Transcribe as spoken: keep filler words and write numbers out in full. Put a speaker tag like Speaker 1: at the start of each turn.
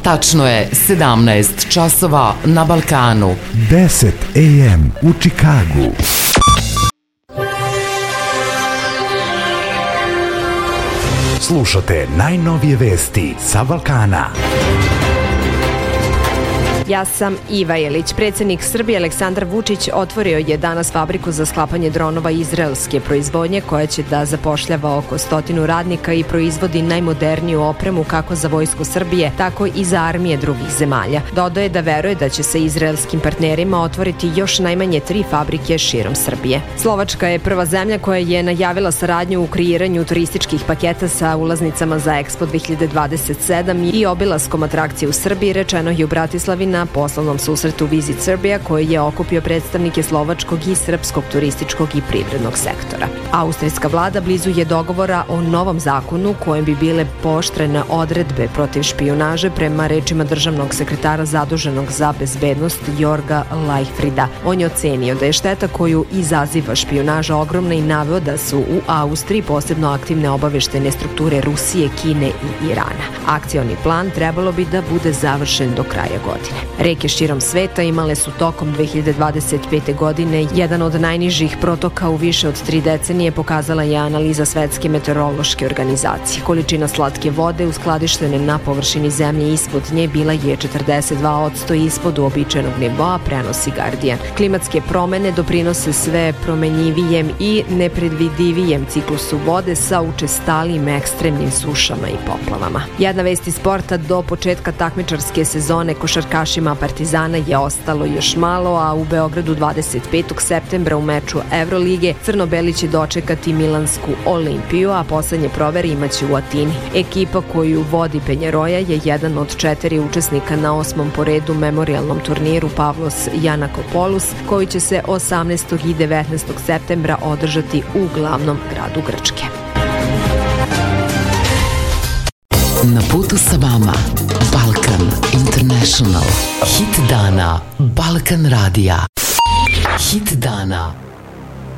Speaker 1: Tačno je sedamnaest časova na Balkanu.
Speaker 2: deset a m u Čikagu. Slušate najnovije vesti sa Balkana.
Speaker 3: Ja sam Iva Jelić. Predsjednik Srbije Aleksandar Vučić otvorio je danas fabriku za sklapanje dronova izraelske proizvodnje koja će da zapošljava oko stotinu radnika i proizvodi najmoderniju opremu kako za vojsku Srbije, tako i za armije drugih zemalja. Dodaje da veruje da će se izraelskim partnerima otvoriti još najmanje tri fabrike širom Srbije. Slovačka je prva zemlja koja je najavila saradnju u kreiranju turističkih paketa sa ulaznicama za Expo dve hiljade dvadeset sedam i obilaskom atrakcije u Srbiji, rečeno je u Bratislavi na poslovnom susretu Visit Serbia koji je okupio predstavnike slovačkog i srpskog turističkog i privrednog sektora. Austrijska vlada blizu je dogovora o novom zakonu kojem bi bile pooštrene odredbe protiv špijunaže prema rečima državnog sekretara zaduženog za bezbednost Jorga Leichtfrieda. On je ocenio da je šteta koju izaziva špijunaža ogromna i naveo da su u Austriji posebno aktivne obaveštene strukture Rusije, Kine i Irana. Akcioni plan trebalo bi da bude završen do kraja godine. Reke širom sveta imale su tokom dve hiljade dvadeset pete. godine jedan od najnižih protoka u više od tri decenije, pokazala je analiza Svetske meteorološke organizacije. Količina slatke vode uskladištene na površini zemlje ispod nje bila je četrdeset dva posto ispod uobičajenog nivoa, prenosi Guardian. Klimatske promene doprinose sve promenjivijem i nepredvidivijem ciklusu vode sa učestalijim ekstremnim sušama i poplavama. Jedna vest iz sporta: do početka takmičarske sezone košarkašima Partizana je ostalo još malo, a u Beogradu dvadeset petog septembra u meču Evrolige crno-beli će dočekati Milansku Olimpiju, a poslednje provere imaće u Atini. Ekipa koju vodi Penjeroja je jedan od četiri učesnika na osmom po redu memorijalnom turniru Pavlos Janakopoulos, koji će se osamnaestog i devetnaestog septembra održati u glavnom gradu Grčke.
Speaker 1: Na putu sa vama Balkan International. Hit dana Balkan radija. Hit dana